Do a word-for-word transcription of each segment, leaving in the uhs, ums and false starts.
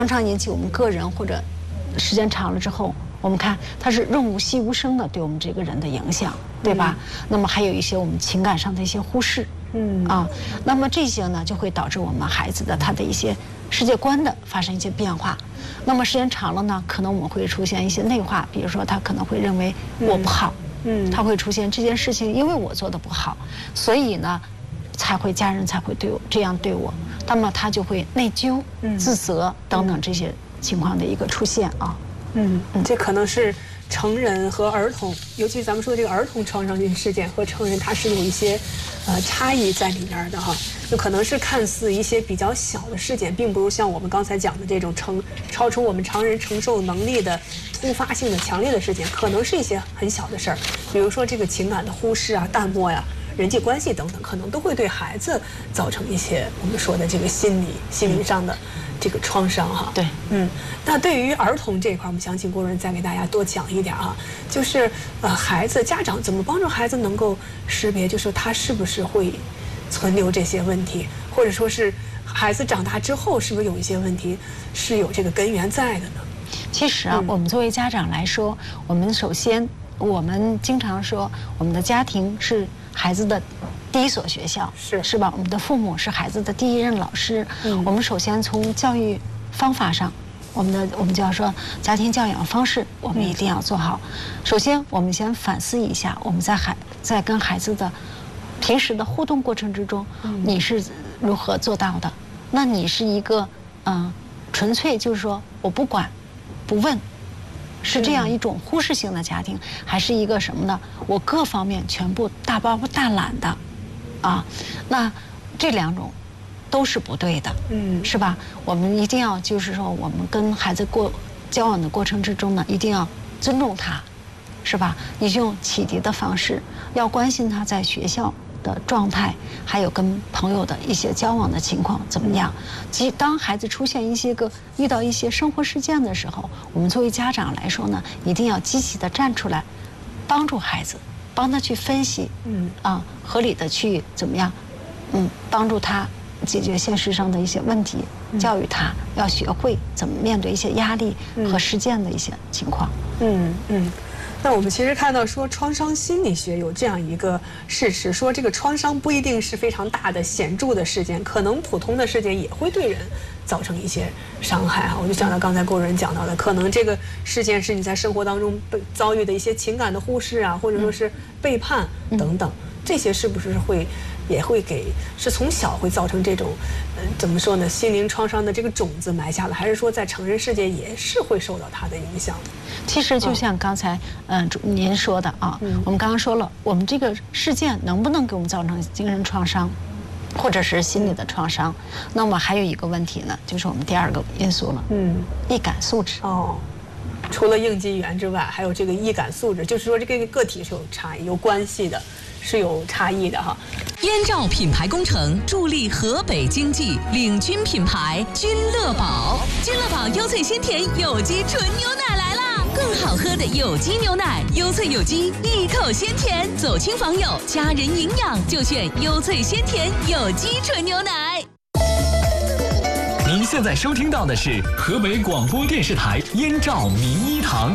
常常引起我们个人或者时间长了之后，我们看它是润物细无声的对我们这个人的影响，对吧？嗯、那么还有一些我们情感上的一些忽视，嗯啊，那么这些呢就会导致我们孩子的他的一些世界观的发生一些变化。那么时间长了呢，可能我们会出现一些内化，比如说他可能会认为我不好，嗯，他会出现这件事情因为我做的不好，所以呢才会家人才会对我这样对我，那么他就会内疚、自责等等这些情况的一个出现啊。 嗯，这可能是成人和儿童，尤其咱们说的这个儿童创伤性事件和成人，它是有一些呃差异在里面的哈。就可能是看似一些比较小的事件，并不如像我们刚才讲的这种承超出我们常人承受能力的突发性的强烈的事件，可能是一些很小的事儿，比如说这个情感的忽视啊、淡漠呀、人际关系等等，可能都会对孩子造成一些我们说的这个心理、心理上的这个创伤哈。 对， 嗯，那对于儿童这一块，我们想请郭主任再给大家多讲一点哈，就是呃，孩子家长怎么帮助孩子能够识别，就是他是不是会存留这些问题，或者说是孩子长大之后是不是有一些问题是有这个根源在的呢？ 其实啊，嗯、我们作为家长来说，我们首先我们经常说，我们的家庭是孩子的第一所学校， 是是吧？我们的父母是孩子的第一任老师。嗯，我们首先从教育方法上，我们的我们就要说家庭教养方式，我们一定要做好。首先，我们先反思一下，我们在孩在跟孩子的平时的互动过程之中，你是如何做到的？那你是一个嗯、呃，纯粹就是说我不管不问，是这样一种忽视性的家庭，还是一个什么呢？我各方面全部大包大揽的，啊，那这两种都是不对的，嗯，是吧？我们一定要就是说，我们跟孩子过交往的过程之中呢，一定要尊重他，是吧？你用启迪的方式，要关心他在学校的状态，还有跟朋友的一些交往的情况怎么样。即当孩子出现一些个遇到一些生活事件的时候，我们作为家长来说呢，一定要积极的站出来，帮助孩子，帮他去分析，嗯啊，合理的去怎么样，嗯，帮助他解决现实上的一些问题，教育他要学会怎么面对一些压力和实践的一些情况。 嗯嗯。那我们其实看到说，创伤心理学有这样一个事实，说这个创伤不一定是非常大的显著的事件，可能普通的事件也会对人造成一些伤害哈。我就想到刚才郭主任讲到的，可能这个事件是你在生活当中被遭遇的一些情感的忽视啊，或者说是背叛等等，这些是不是会也会给是从小会造成这种嗯、呃、怎么说呢，心灵创伤的这个种子埋下了，还是说在成人世界也是会受到它的影响的？ 其实就像刚才嗯、呃、您说的啊，嗯、我们刚刚说了，我们这个事件能不能给我们造成精神创伤，或者是心理的创伤？那么还有一个问题呢，就是我们第二个因素了，嗯，易感素质。 哦，除了应激语言之外，还有这个易感素质，就是说这个个体是有差异、有关系的。是有差异的哈。 燕赵品牌工程助力河北经济，领军品牌君乐宝。君乐宝优萃鲜甜有机纯牛奶来啦！更好喝的有机牛奶，优萃有机，一口鲜甜，走亲访友，家人营养就选优萃鲜甜有机纯牛奶。 您现在收听到的是河北广播电视台燕赵名医堂。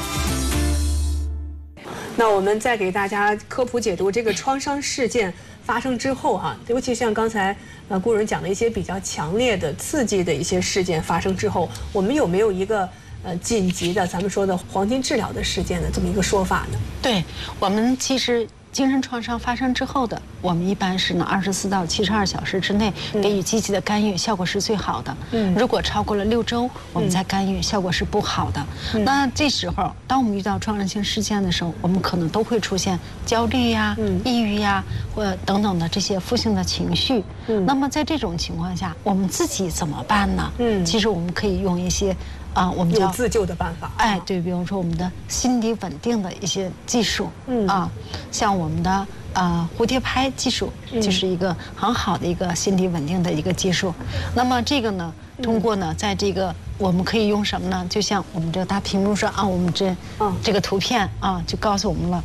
那我们再给大家科普解读这个创伤事件发生之后哈、啊，尤其像刚才呃郭主任讲的一些比较强烈的刺激的一些事件发生之后，我们有没有一个呃紧急的咱们说的黄金治疗的事件的这么一个说法呢？ 对，我们其实精神创伤发生之后的，我们一般是呢二十四到七十二小时之内给予积极的干预，效果是最好的。嗯，如果超过了六周，我们再干预，效果是不好的。嗯、那这时候，当我们遇到创伤性事件的时候，我们可能都会出现焦虑呀、嗯、抑郁呀，或等等的这些负性的情绪。嗯，那么在这种情况下，我们自己怎么办呢？嗯，其实我们可以用一些。啊，我们有自救的办法。 哎，对，比如说我们的心理稳定的一些技术，嗯啊，像我们的呃蝴蝶拍技术，就是一个很好的一个心理稳定的一个技术。那么这个呢，通过呢，在这个我们可以用什么呢？就像我们这个大屏幕上啊，我们这这个图片啊，就告诉我们了。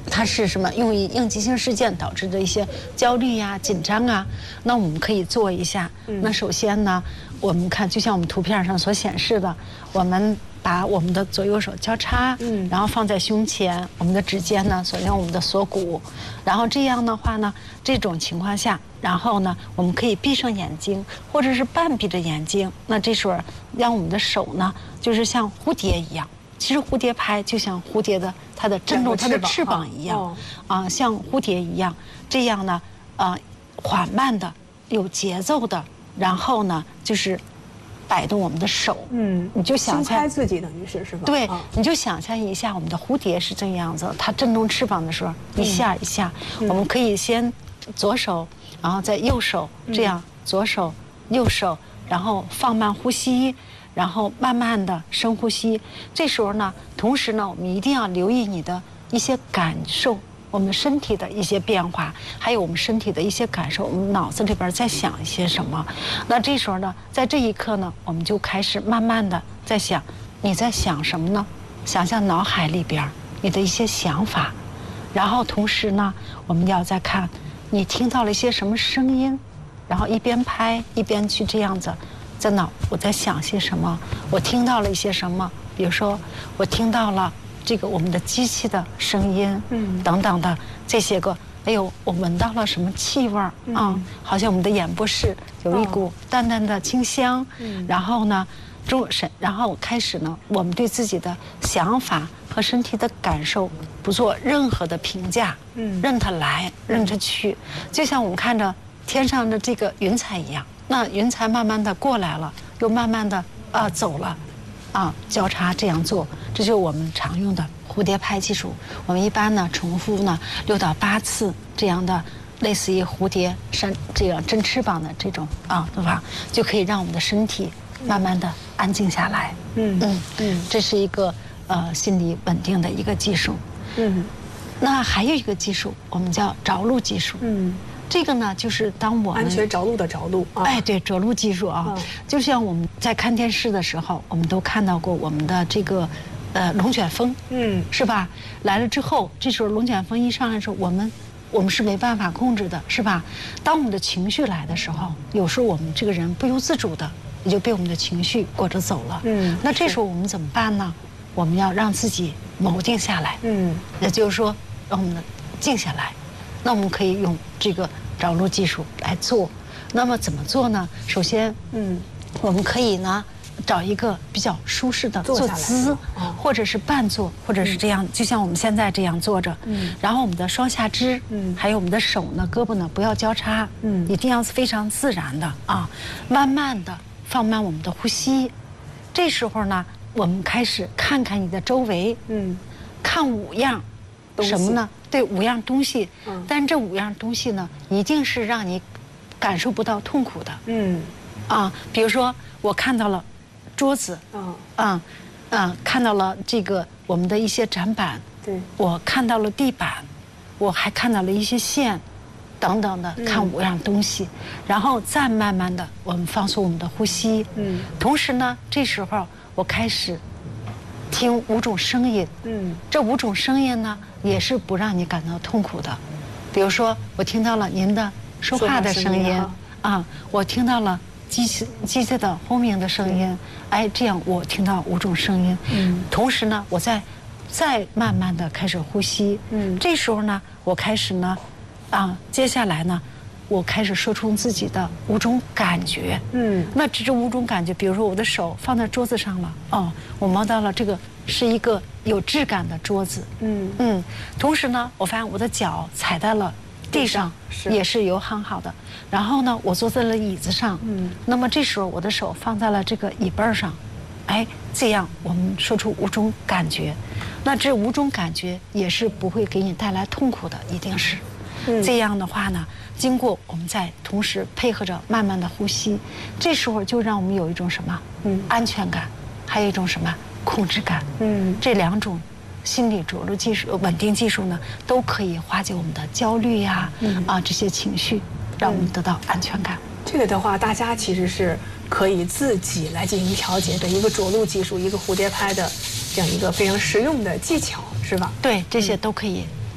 它是什么？用于应急性事件导致的一些焦虑呀、紧张啊，那我们可以做一下。那首先呢，我们看就像我们图片上所显示的，我们把我们的左右手交叉，嗯，然后放在胸前，我们的指尖呢锁向我们的锁骨，然后这样的话呢，这种情况下，然后呢，我们可以闭上眼睛，或者是半闭着眼睛。那这时候让我们的手呢，就是像蝴蝶一样。其实蝴蝶拍就像蝴蝶的它的振动它的翅膀一样，啊，像蝴蝶一样，这样呢，呃，缓慢的、有节奏的，然后呢，就是摆动我们的手，嗯，你就想象拍自己，等于是是吧？ 对，你就想象一下，我们的蝴蝶是这个样子，它振动翅膀的时候，一下一下，我们可以先左手，然后再右手，这样左手、右手，然后放慢呼吸。然后慢慢的深呼吸，这时候呢，同时呢，我们一定要留意你的一些感受，我们身体的一些变化，还有我们身体的一些感受，我们脑子里边在想一些什么。那这时候呢，在这一刻呢，我们就开始慢慢的在想，你在想什么呢？想象脑海里边你的一些想法，然后同时呢，我们要再看你听到了一些什么声音，然后一边拍一边去这样子。在脑，我在想些什么？我听到了一些什么？比如说，我听到了这个我们的机器的声音，嗯，等等的这些个。哎呦，我闻到了什么气味儿啊？好像我们的眼部室有一股淡淡的清香。嗯，然后呢，中神，然后开始呢，我们对自己的想法和身体的感受不做任何的评价，嗯，任它来，任它去，就像我们看着天上的这个云彩一样。那云彩慢慢的过来了，又慢慢的啊走了，啊交叉这样做，这就是我们常用的蝴蝶拍技术。我们一般呢重复呢六到八次这样的，类似于蝴蝶扇这样振翅膀的这种啊，对吧？就可以让我们的身体慢慢的安静下来。嗯嗯嗯，这是一个呃心理稳定的一个技术。嗯，那还有一个技术，我们叫着陆技术。嗯。这个呢，就是当我们安全着陆的着陆，啊、 哎，对，着陆技术啊，嗯、就像我们在看电视的时候，我们都看到过我们的这个，呃，龙卷风，嗯，是吧？来了之后，这时候龙卷风一上来的时候，我们我们是没办法控制的，是吧？当我们的情绪来的时候，有时候我们这个人不由自主的也就被我们的情绪裹着走了，嗯，那这时候我们怎么办呢？我们要让自己锚定下来，嗯，也就是说，让我们静下来。那我们可以用这个着陆技术来做。那么怎么做呢？首先，嗯，我们可以呢找一个比较舒适的坐姿，或者是半坐，或者是这样，就像我们现在这样坐着。嗯。然后我们的双下肢，嗯，还有我们的手呢、胳膊呢，不要交叉，嗯，一定要非常自然的啊，慢慢的放慢我们的呼吸。这时候呢，我们开始看看你的周围，嗯，看五样。什么呢？对，五样东西，嗯，但这五样东西呢，一定是让你感受不到痛苦的，嗯，啊，比如说我看到了桌子，嗯，啊，啊，看到了这个我们的一些展板，对，我看到了地板，我还看到了一些线，等等的，看五样东西，然后再慢慢的我们放松我们的呼吸，嗯，同时呢，这时候我开始听五种声音，嗯，这五种声音呢。也是不让你感到痛苦的，比如说我听到了您的说话的声音啊，我听到了机器机器的轰鸣的声音，哎，这样我听到五种声音，嗯，同时呢，我再再慢慢的开始呼吸，嗯，这时候呢，我开始呢，啊，接下来呢，我开始说出自己的五种感觉，嗯，那这这五种感觉，比如说我的手放在桌子上了，哦，我摸到了这个是一个有质感的桌子，嗯嗯，同时呢，我发现我的脚踩在了地上，也是有很好的。然后呢，我坐在了椅子上，嗯，那么这时候我的手放在了这个椅背上，哎，这样我们说出五种感觉，那这五种感觉也是不会给你带来痛苦的，一定是。这样的话呢，经过我们再同时配合着慢慢的呼吸，这时候就让我们有一种什么，嗯，安全感，还有一种什么控制感，嗯，这两种心理着陆技术、稳定技术呢，都可以化解我们的焦虑呀、嗯、啊这些情绪，让我们得到安全感。 这个的话，大家其实是可以自己来进行调节的一个着陆技术，一个蝴蝶拍的这样一个非常实用的技巧，是吧？ 对，这些都可以。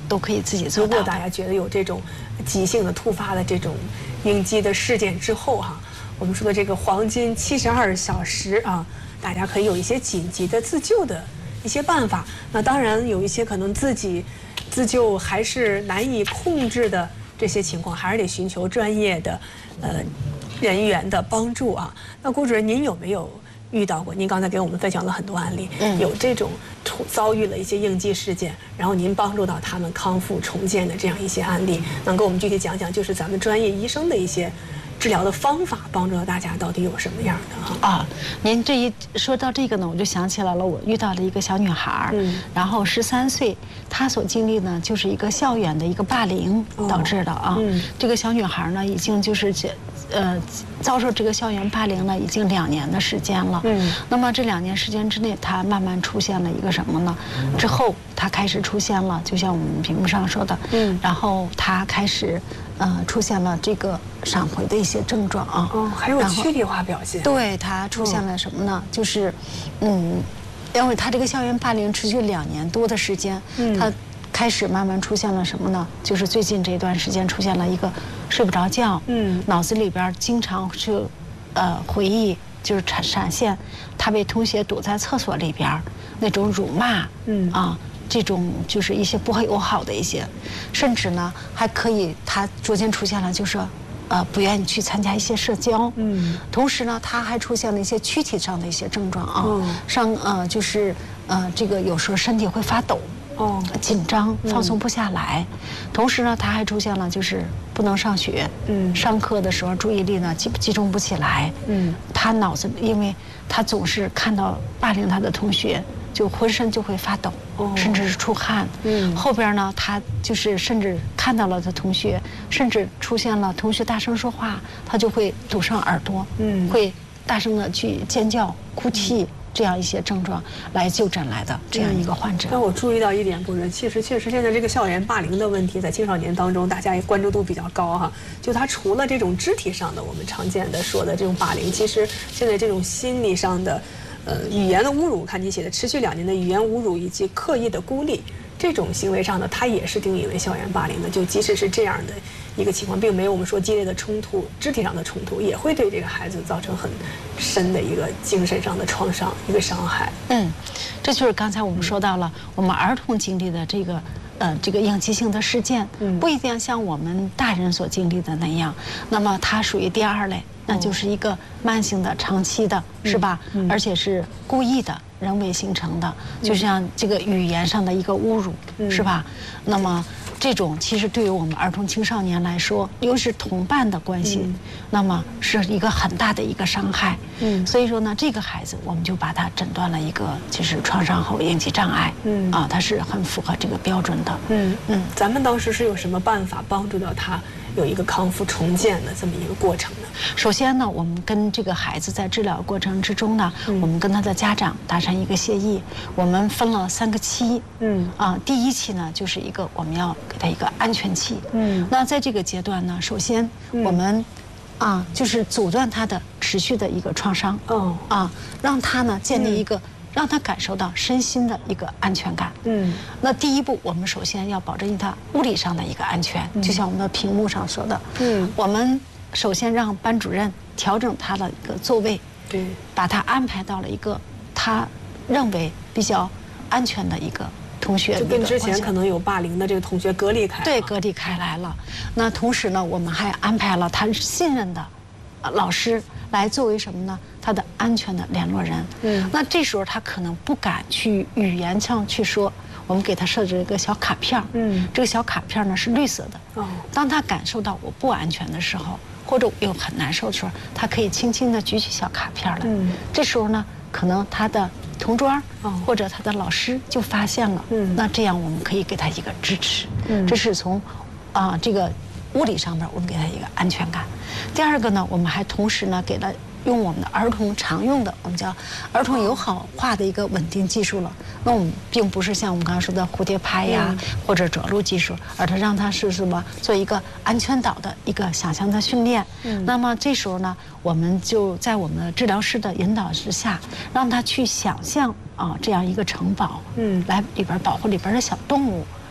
都可以自己做如到的。 果大家觉得有这种急性的、突发的这种应激的事件之后哈，我们说的这个黄金七十二小时啊，大家可以有一些紧急的自救的一些办法。那当然有一些可能自己自救还是难以控制的这些情况，还是得寻求专业的呃人员的帮助啊。那顾主任，您有没有遇到过？您刚才给我们分享了很多案例，嗯，有这种遭遇了一些应激事件，然后您帮助到他们康复重建的这样一些案例，能给我们具体讲讲，就是咱们专业医生的一些治疗的方法，帮助到大家到底有什么样的啊？您这一说到这个呢，我就想起来了，我遇到了一个小女孩，嗯，然后十三岁，她所经历呢就是一个校园的一个霸凌导致的啊。嗯，这个小女孩呢已经就是这。呃，遭受这个校园霸凌呢，已经两年的时间了。嗯，那么这两年时间之内，她慢慢出现了一个什么呢？之后她开始出现了，就像我们屏幕上说的，嗯，然后她开始呃出现了这个闪回的一些症状啊。 哦，还有躯体化表现。 对，她出现了什么呢？就是嗯，因为她这个校园霸凌持续两年多的时间，嗯，她开始慢慢出现了什么呢？就是最近这段时间出现了一个睡不着觉，嗯，脑子里边经常就，呃，回忆就是闪闪现，他被同学堵在厕所里边，那种辱骂，嗯啊，这种就是一些不友好的一些，甚至呢还可以，他逐渐出现了就是，呃，不愿意去参加一些社交，嗯，同时呢他还出现了一些躯体上的一些症状啊，嗯、上呃就是呃这个有时候身体会发抖。哦，紧张，放松不下来，嗯、同时呢，他还出现了就是不能上学，嗯，上课的时候注意力呢集集中不起来，嗯，他脑子因为他总是看到霸凌他的同学，就浑身就会发抖，哦，甚至是出汗，嗯，后边呢，他就是甚至看到了他同学，甚至出现了同学大声说话，他就会堵上耳朵，嗯，会大声的去尖叫、哭泣。嗯，这样一些症状来就诊来的这样一个患者。 但我注意到一点，顾主任，其实确实现在这个校园霸凌的问题，在青少年当中，大家也关注度比较高哈。就它除了这种肢体上的我们常见的说的这种霸凌，其实现在这种心理上的，呃，语言的侮辱，看你写的持续两年的语言侮辱以及刻意的孤立。这种行为上呢，它也是定义为校园霸凌的。就即使是这样的一个情况，并没有我们说激烈的冲突，肢体上的冲突也会对这个孩子造成很深的一个精神上的创伤，一个伤害。 嗯，这就是刚才我们说到了，我们儿童经历的这个呃这个应激性的事件，不一定像我们大人所经历的那样，那么它属于第二类。那就是一个慢性的、长期的，是吧？而且是故意的、人为形成的，就像这个语言上的一个侮辱，是吧？那么这种其实对于我们儿童青少年来说，又是同伴的关系，那么是一个很大的一个伤害。嗯，所以说呢，这个孩子我们就把他诊断了一个就是创伤后应激障碍。嗯，啊，他是很符合这个标准的。 嗯嗯，咱们当时是有什么办法帮助到他？有一个康复重建的这么一个过程呢？ 首先呢，我们跟这个孩子在治疗过程之中呢，嗯、我们跟他的家长达成一个协议，我们分了三个期。嗯啊，第一期呢就是一个我们要给他一个安全期。嗯，那在这个阶段呢，首先我们、嗯、啊就是阻断他的持续的一个创伤。哦啊，让他呢建立一个。嗯让他感受到身心的一个安全感。嗯，那第一步，我们首先要保证他物理上的一个安全，嗯、就像我们的屏幕上说的。嗯，我们首先让班主任调整他的一个座位，对，把他安排到了一个他认为比较安全的一个同学， 就跟之前可能有霸凌的这个同学隔离开。 对，隔离开来了。那同时呢，我们还安排了他信任的老师来作为什么呢？他的安全的联络人。嗯，那这时候他可能不敢去语言上去说，我们给他设置一个小卡片。嗯，这个小卡片呢是绿色的。哦，当他感受到我不安全的时候，或者我又很难受的时候，他可以轻轻地举起小卡片来。嗯，这时候呢，可能他的同桌或者他的老师就发现了。嗯，那这样我们可以给他一个支持。嗯，这是从啊、呃、这个物理上面我们给他一个安全感。第二个呢，我们还同时呢给了。用我们的儿童常用的，我们叫儿童友好化的一个稳定技术了。那我们并不是像我们刚刚说的蝴蝶拍呀，嗯、或者着陆技术，而是让他是什么做一个安全岛的一个想象的训练。嗯、那么这时候呢，我们就在我们的治疗师的引导之下，让他去想象啊这样一个城堡，嗯，来里边保护里边的小动物。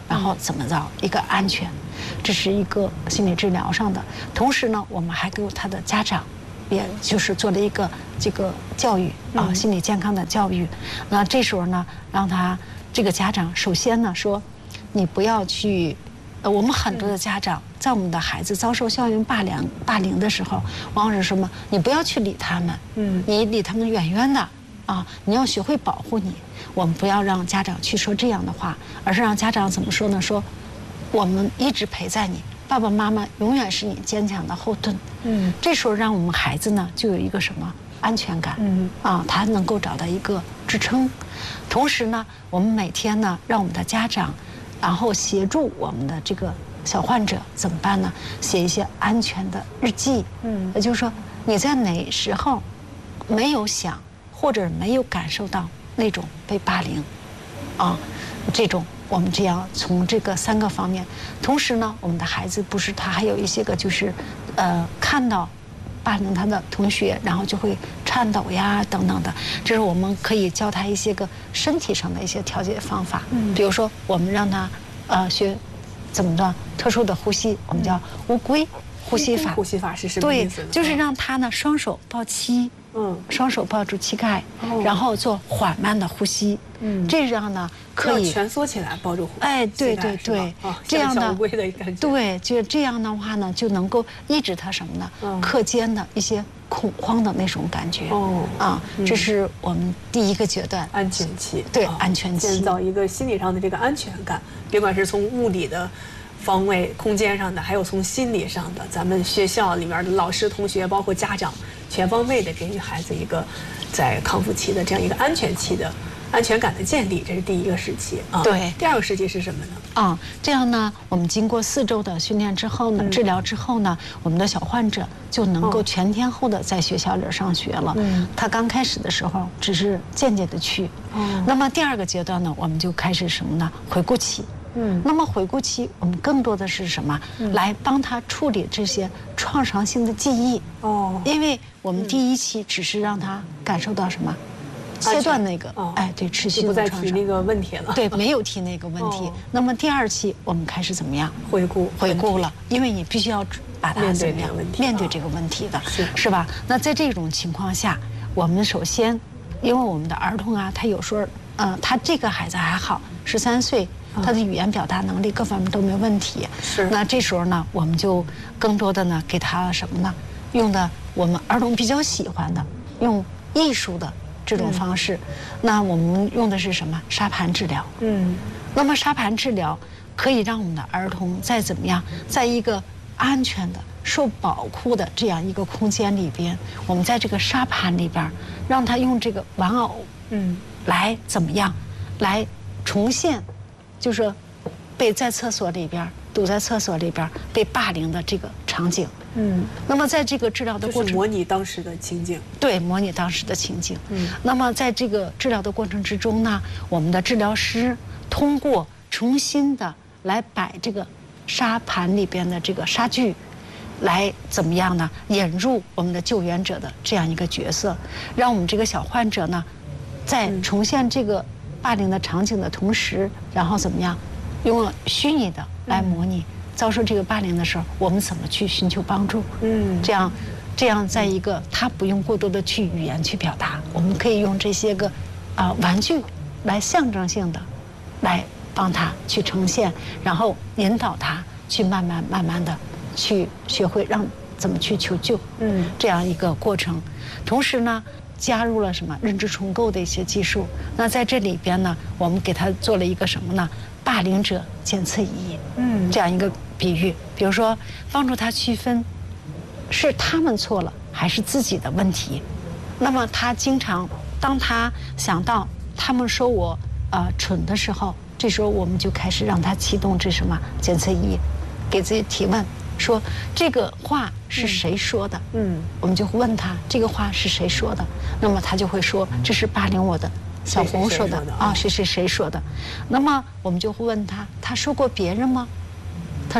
然后怎么着一个安全，这是一个心理治疗上的。同时呢，我们还给他的家长，也就是做了一个这个教育啊，心理健康的教育。那这时候呢，让他这个家长首先呢说，你不要去。呃，我们很多的家长在我们的孩子遭受校园霸凌霸凌的时候，往往是什么？你不要去理他们，嗯，你离他们远远的啊，你要学会保护你。我们不要让家长去说这样的话，而是让家长怎么说呢？说我们一直陪在你，爸爸妈妈永远是你坚强的后盾。嗯，这时候让我们孩子呢就有一个什么安全感，嗯啊，他能够找到一个支撑。同时呢，我们每天呢让我们的家长。然后协助我们的这个小患者怎么办呢？写一些安全的日记，嗯，也就是说你在哪时候没有想或者没有感受到那种被霸凌，啊，这种我们这样从这个三个方面，同时呢，我们的孩子不是他还有一些个就是，呃，看到霸凌他的同学，然后就会颤抖呀等等的，这是我们可以教他一些个身体上的一些调节方法。嗯，比如说我们让他呃学怎么着特殊的呼吸，我们叫乌龟呼吸法。 呼吸法是什么意思呢？ 对，就是让他呢双手抱膝，嗯，双手抱住膝盖， 哦、 然后做缓慢的呼吸。嗯，这样呢可以蜷缩起来抱住。 哎，对对对， 哦、 这样呢， 的对，就这样的话呢，就能够抑制他什么呢？嗯、课间的一些恐慌的那种感觉。哦，啊，嗯、这是我们第一个阶段， 安全期。 对，哦、安全期， 建造一个心理上的这个安全感，别管是从物理的方位、空间上的，还有从心理上的，咱们学校里面的老师、同学，包括家长，全方位的给予孩子一个在康复期的这样一个安全期的。安全感的建立，这是第一个时期啊。 对， 第二个时期是什么呢？ 啊，这样呢，我们经过四周的训练之后呢，治疗之后呢，我们的小患者就能够全天候的在学校里上学了。嗯，他刚开始的时候只是间接的去。哦。那么第二个阶段呢，我们就开始什么呢？回顾期。嗯。那么回顾期，我们更多的是什么？来帮他处理这些创伤性的记忆。哦。因为我们第一期只是让他感受到什么？切断那个，哦、哎，对，持续的不再提那个问题了。 对，没有提那个问题。哦、那么第二期我们开始怎么样？ 回顾， 回顾了，因为你必须要把它怎么样面对这个问题的，是是吧？那在这种情况下，我们首先，因为我们的儿童啊，他有时候，呃，他这个孩子还好，十三岁，他的语言表达能力各方面都没问题。是。那这时候呢，我们就更多的呢，给他什么呢？用的我们儿童比较喜欢的，用艺术的。这种方式，嗯、那我们用的是什么？沙盘治疗。嗯，那么沙盘治疗可以让我们的儿童在怎么样，在一个安全的、受保护的这样一个空间里边，我们在这个沙盘里边，让他用这个玩偶，嗯，来怎么样，来重现，就是被在厕所里边堵在厕所里边被霸凌的这个场景。嗯，那么在这个治疗的过程， 模拟当时的情景， 对，模拟当时的情景。嗯，那么在这个治疗的过程之中呢，我们的治疗师通过重新的来摆这个沙盘里边的这个沙具，来怎么样呢？引入我们的救援者的这样一个角色，让我们这个小患者呢，在重现这个霸凌的场景的同时，然后怎么样，用虚拟的来模拟。遭受这个霸凌的时候，我们怎么去寻求帮助？嗯，这样，这样在一个他不用过多的去语言去表达，我们可以用这些个啊、呃、玩具来象征性的来帮他去呈现，然后引导他去慢慢慢慢的去学会让怎么去求救。嗯，这样一个过程。同时呢，加入了什么认知重构的一些技术。那在这里边呢，我们给他做了一个什么呢？霸凌者检测仪，嗯，这样一个比喻，比如说帮助他区分是他们错了还是自己的问题。那么他经常当他想到他们说我呃蠢的时候，这时候我们就开始让他启动这什么检测仪，给自己提问，说这个话是谁说的？嗯，我们就问他这个话是谁说的，那么他就会说这是霸凌我的小红说的啊，谁谁谁说的？那么我们就会问他，他说过别人吗？他说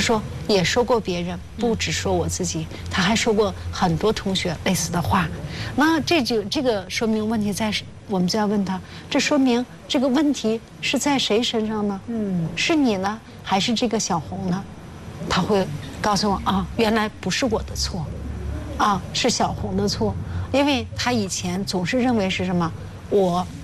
也说过别人，不只说我自己，他还说过很多同学类似的话。那这就这个说明问题在，我们就要问他，这说明这个问题是在谁身上呢？嗯，是你呢，还是这个小红呢？他会告诉我啊，原来不是我的错，啊，是小红的错，因为他以前总是认为是什么，我